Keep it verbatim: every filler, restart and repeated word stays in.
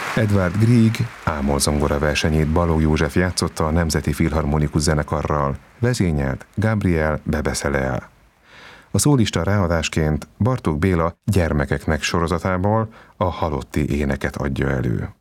Edvard Grieg ámolzongora versenyét Balogh József játszotta a Nemzeti Filharmonikus Zenekarral, vezényelt Gabriel Bebeselea. A szólista ráadásként Bartók Béla Gyermekeknek sorozatából a Halotti éneket adja elő.